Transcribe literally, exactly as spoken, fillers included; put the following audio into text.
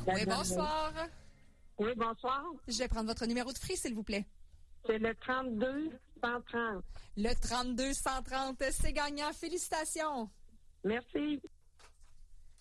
Oui, bonsoir. Oui, bonsoir. Je vais prendre votre numéro de free, s'il vous plaît. C'est le trente-deux cent trente. Le trente-deux cent trente, c'est gagnant. Félicitations. Merci.